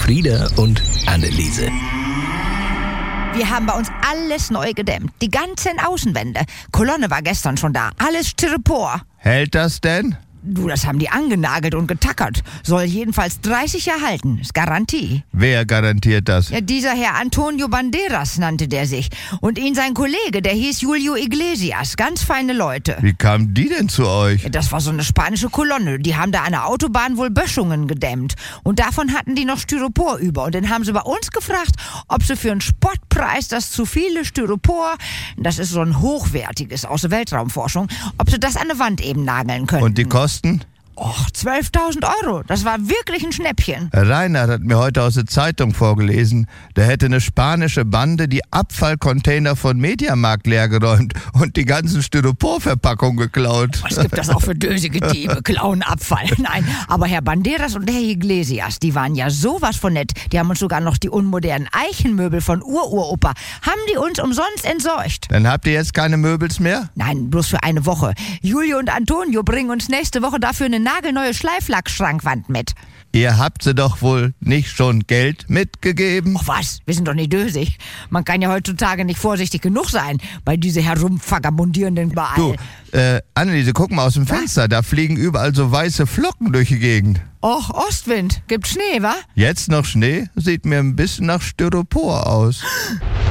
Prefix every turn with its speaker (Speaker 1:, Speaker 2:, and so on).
Speaker 1: Frieda und Anneliese.
Speaker 2: Wir haben bei uns alles neu gedämmt. Die ganzen Außenwände. Kolonne war gestern schon da. Alles Styropor.
Speaker 3: Hält das denn?
Speaker 2: Du, das haben die angenagelt und getackert. Soll jedenfalls 30 Jahre halten. Ist Garantie.
Speaker 3: Wer garantiert das?
Speaker 2: Ja, dieser Herr Antonio Banderas nannte der sich. Und ihn sein Kollege, der hieß Julio Iglesias. Ganz feine Leute.
Speaker 3: Wie kamen die denn zu euch?
Speaker 2: Ja, das war so eine spanische Kolonne. Die haben da an der Autobahn wohl Böschungen gedämmt. Und davon hatten die noch Styropor über. Und dann haben sie bei uns gefragt, ob sie für einen Spottpreis das zu viele Styropor, das ist so ein hochwertiges aus der Weltraumforschung, ob sie das an der Wand eben nageln können.
Speaker 3: Und die Kosten?
Speaker 2: Och, 12.000 Euro. Das war wirklich ein Schnäppchen.
Speaker 3: Herr Reinhardt hat mir heute aus der Zeitung vorgelesen, da hätte eine spanische Bande die Abfallcontainer von Mediamarkt leergeräumt und die ganzen Styroporverpackungen geklaut.
Speaker 2: Was gibt das auch für dösige Diebe? Klauen Abfall. Nein, aber Herr Banderas und Herr Iglesias, die waren ja sowas von nett. Die haben uns sogar noch die unmodernen Eichenmöbel von Uropa, haben die uns umsonst entsorgt.
Speaker 3: Dann habt ihr jetzt keine Möbels mehr?
Speaker 2: Nein, bloß für eine Woche. Julio und Antonio bringen uns nächste Woche dafür eine nagelneue Schleiflack-Schrankwand mit.
Speaker 3: Ihr habt sie doch wohl nicht schon Geld mitgegeben?
Speaker 2: Och was, wir sind doch nicht dösig. Man kann ja heutzutage nicht vorsichtig genug sein bei diese herumvagabundierenden überall.
Speaker 3: Du, Anneliese, guck mal aus dem Fenster, da fliegen überall so weiße Flocken durch die Gegend.
Speaker 2: Och, Ostwind, gibt Schnee, wa?
Speaker 3: Jetzt noch Schnee? Sieht mir ein bisschen nach Styropor aus.